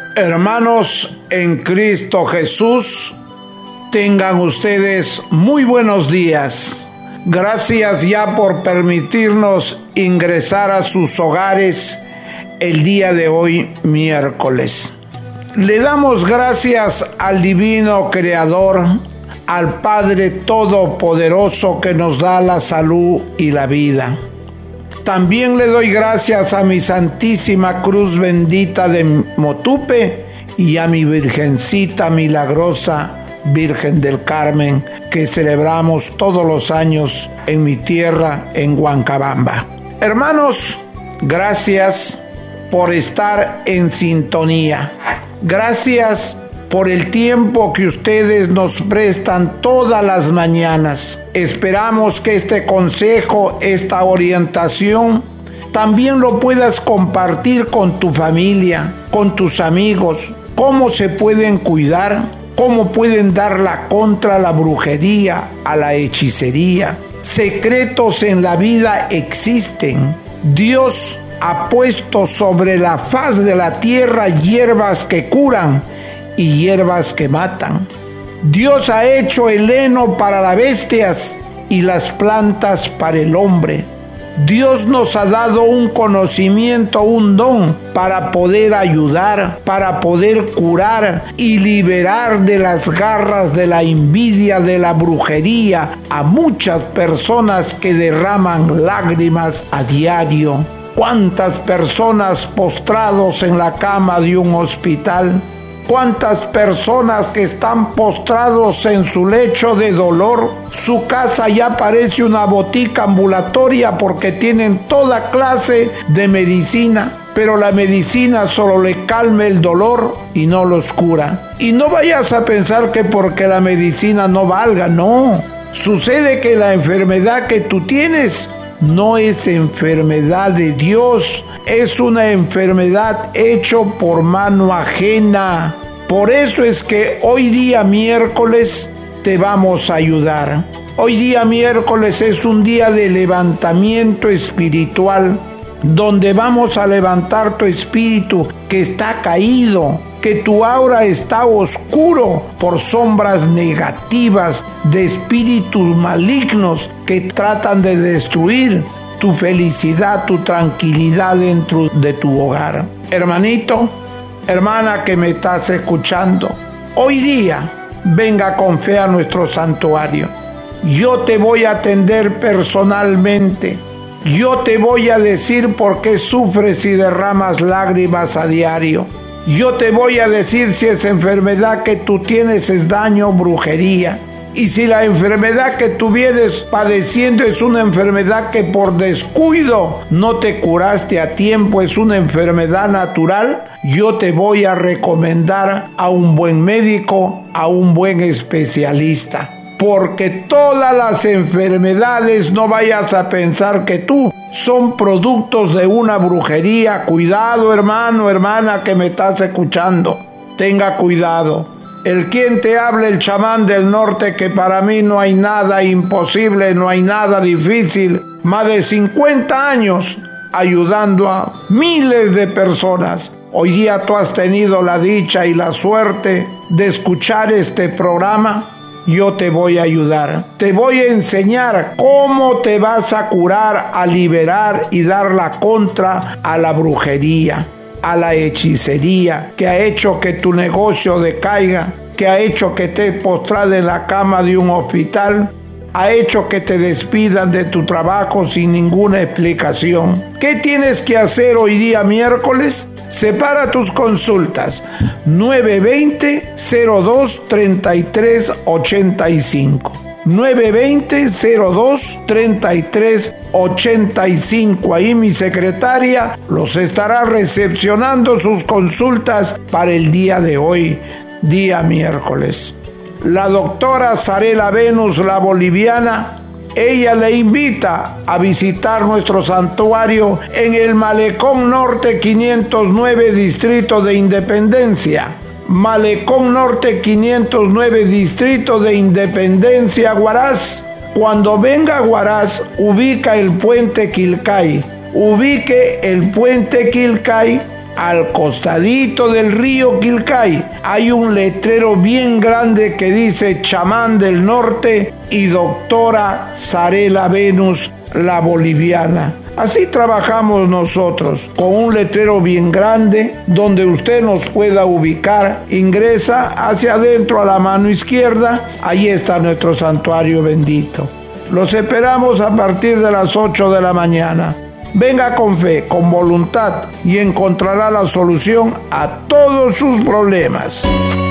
Hermanos en Cristo Jesús, tengan ustedes muy buenos días. Gracias ya por permitirnos ingresar a sus hogares el día de hoy, miércoles. Le damos gracias al Divino Creador, al Padre Todopoderoso que nos da la salud y la vida. También le doy gracias a mi Santísima Cruz Bendita de Motupe y a mi Virgencita Milagrosa, Virgen del Carmen, que celebramos todos los años en mi tierra, en Huancabamba. Hermanos, gracias por estar en sintonía. Gracias por el tiempo que ustedes nos prestan todas las mañanas. Esperamos que este consejo, esta orientación, también lo puedas compartir con tu familia, con tus amigos. Cómo se pueden cuidar, cómo pueden dar la contra a la brujería, a la hechicería. Secretos en la vida existen. Dios ha puesto sobre la faz de la tierra hierbas que curan y hierbas que matan. Dios ha hecho el heno para las bestias y las plantas para el hombre. Dios nos ha dado un conocimiento, un don para poder ayudar, para poder curar y liberar de las garras de la envidia, de la brujería a muchas personas que derraman lágrimas a diario. ¿Cuántas personas postrados en la cama de un hospital? ¿Cuántas personas que están postrados en su lecho de dolor? Su casa ya parece una botica ambulatoria porque tienen toda clase de medicina, pero la medicina solo le calma el dolor y no los cura. Y no vayas a pensar que porque la medicina no valga, no. Sucede que la enfermedad que tú tienes no es enfermedad de Dios, es una enfermedad hecha por mano ajena. Por eso es que hoy día miércoles te vamos a ayudar. Hoy día miércoles es un día de levantamiento espiritual, donde vamos a levantar tu espíritu que está caído, que tu aura está oscuro por sombras negativas de espíritus malignos que tratan de destruir tu felicidad, tu tranquilidad dentro de tu hogar. Hermanito, hermana que me estás escuchando, hoy día venga con fe a nuestro santuario. Yo te voy a atender personalmente. Yo te voy a decir por qué sufres y derramas lágrimas a diario. Yo te voy a decir si esa enfermedad que tú tienes es daño o brujería. Y si la enfermedad que tú vienes padeciendo es una enfermedad que por descuido no te curaste a tiempo, es una enfermedad natural, yo te voy a recomendar a un buen médico, a un buen especialista. Porque todas las enfermedades, no vayas a pensar que tú son productos de una brujería. Cuidado, hermano, hermana que me estás escuchando. Tenga cuidado. El quien te habla, el chamán del norte, que para mí no hay nada imposible, no hay nada difícil. Más de 50 años ayudando a miles de personas. Hoy día tú has tenido la dicha y la suerte de escuchar este programa. Yo te voy a ayudar. Te voy a enseñar cómo te vas a curar, a liberar y dar la contra a la brujería, a la hechicería que ha hecho que tu negocio decaiga, que ha hecho que estés postrado en la cama de un hospital, ha hecho que te despidan de tu trabajo sin ninguna explicación. ¿Qué tienes que hacer hoy día miércoles? Separa tus consultas 920-02-3385. 920-02-3385. Ahí mi secretaria los estará recepcionando sus consultas para el día de hoy, día miércoles. La doctora Sarela Venus, la boliviana, ella le invita a visitar nuestro santuario en el Malecón Norte 509, Distrito de Independencia. Malecón Norte 509, Distrito de Independencia, Huaraz. Cuando venga a Huaraz, ubica el puente Quilcay. Ubique el puente Quilcay. al costadito del río Quilcay, hay un letrero bien grande que dice Chamán del Norte y Doctora Zarela Venus, la boliviana. Así trabajamos nosotros, con un letrero bien grande donde usted nos pueda ubicar. Ingresa hacia adentro a la mano izquierda, ahí está nuestro santuario bendito. Los esperamos a partir de las 8 de la mañana. Venga con fe, con voluntad y encontrará la solución a todos sus problemas.